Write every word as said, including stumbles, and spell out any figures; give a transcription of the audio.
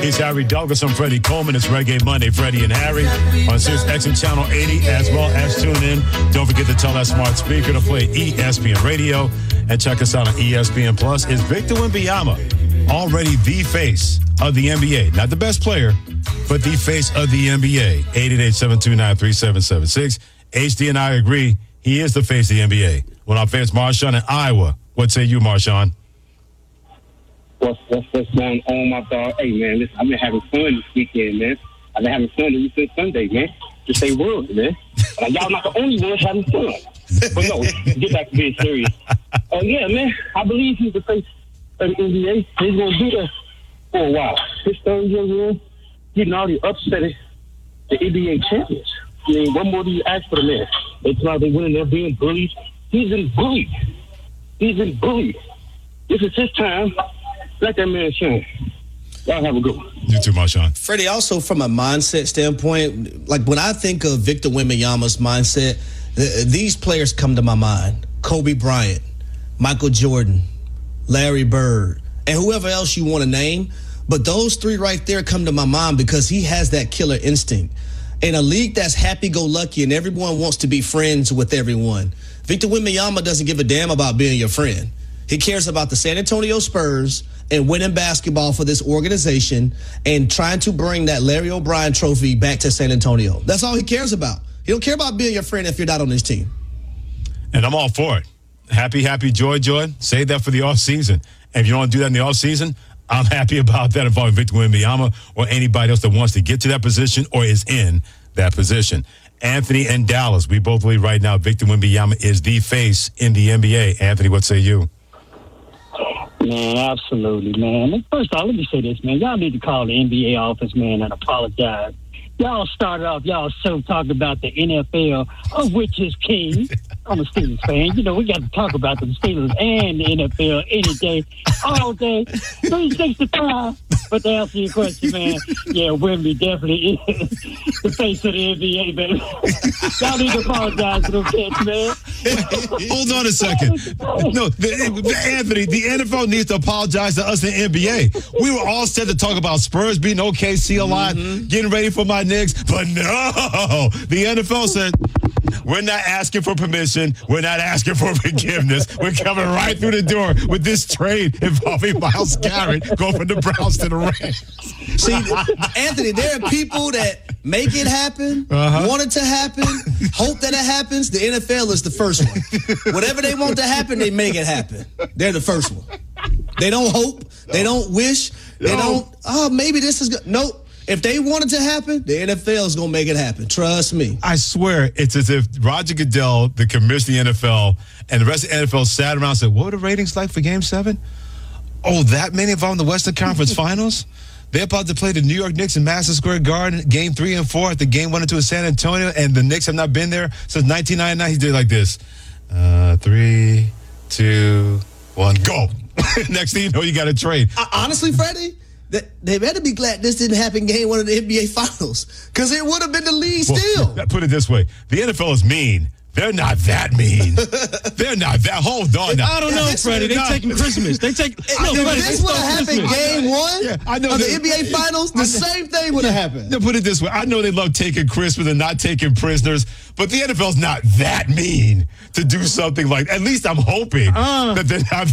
He's Harry Douglas. I'm Freddie Coleman. It's Reggae Monday, Freddie and Harry on Sirius X M Channel eighty, as well as tune in. Don't forget to tell that smart speaker to play E S P N Radio and check us out on E S P N Plus. Is Victor Wembanyama already the face of the N B A? Not the best player, but the face of the N B A. eight eight eight, seven two nine, three seven seven six. H D and I agree he is the face of the N B A. Well, our face, Marshawn in Iowa. What say you, Marshawn? What's, what's, what's going on, my dog? Hey, man, listen, I've been having fun this weekend, man. I've been having fun ever since Sunday, man. Just say words, man. Uh, y'all not the only ones having fun. But no, get back to being serious. Oh, uh, yeah, man, I believe he's the face of the N B A. He's going to do that for a while. His third year, man, getting already upsetting the N B A champions. I mean, what more do you ask for the man? They thought they winning, they're being bullied. He's been bullied. He's been bullied. This is his time. Let that man shine. Y'all have a good one. You too, Marshawn. Freddie, also from a mindset standpoint, like when I think of Victor Wembanyama's mindset, th- these players come to my mind. Kobe Bryant, Michael Jordan, Larry Bird, and whoever else you want to name. But those three right there come to my mind because he has that killer instinct. In a league that's happy-go-lucky and everyone wants to be friends with everyone, Victor Wembanyama doesn't give a damn about being your friend. He cares about the San Antonio Spurs and winning basketball for this organization and trying to bring that Larry O'Brien trophy back to San Antonio. That's all he cares about. He don't care about being your friend if you're not on his team. And I'm all for it. Happy, happy, joy, joy. Save that for the offseason. And if you don't do that in the offseason, I'm happy about that involving Victor Wembanyama or anybody else that wants to get to that position or is in that position. Anthony and Dallas, we both believe right now Victor Wembanyama is the face in the N B A. Anthony, what say you? Man, absolutely, man. First of all, let me say this, man. Y'all need to call the N B A office, man, and apologize. Y'all started off y'all show talking about the N F L, of which is king. I'm a Steelers fan. You know, we got to talk about the Steelers and the N F L any day, all day, three sixty-five. But to answer your question, man, yeah, Wemby definitely is the face of the N B A, baby. Y'all need to apologize for them catch, man. Hold on a second. No, the, the, Anthony, the N F L needs to apologize to us in the N B A. We were all set to talk about Spurs beating O K C a lot, mm-hmm. getting ready for my Knicks, but no, the N F L said, we're not asking for permission. We're not asking for forgiveness. We're coming right through the door with this trade involving Myles Garrett going from the Browns to the Rams. See, Anthony, there are people that make it happen, uh-huh. want it to happen, hope that it happens. The N F L is the first one. Whatever they want to happen, they make it happen. They're the first one. They don't hope. They don't wish. They No. don't, oh, maybe this is good. Nope. If they want it to happen, the N F L is going to make it happen. Trust me. I swear, it's as if Roger Goodell, the commissioner of the N F L, and the rest of the N F L sat around and said, what were the ratings like for Game seven? Oh, that many of them in the Western Conference Finals? They're about to play the New York Knicks in Madison Square Garden, Game three and four. The game went into San Antonio, and the Knicks have not been there since nineteen ninety-nine. He did like this. Uh, three, two, one, go. Next thing you know, you got to trade. Uh, honestly, Freddie, they better be glad this didn't happen game one of the N B A Finals because it would have been the lead well, still. Put it this way. The N F L is mean. They're not that mean. They're not that. Hold on now. I don't know, Freddie. They taking Christmas. They take. No, if Freddie, this would have happened game one yeah, I know of the that, N B A Finals, the same thing would have happened. No, put it this way. I know they love taking Christmas and not taking prisoners, but the N F L's not that mean to do something like. At least I'm hoping uh. that they're not